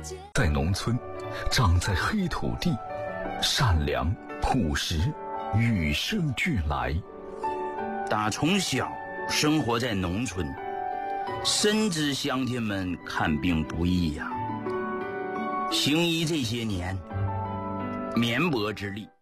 在农村，长在黑土地，善良朴实，与生俱来。 打从小生活在农村，深知乡亲们看病不易呀。行医这些年，绵薄之力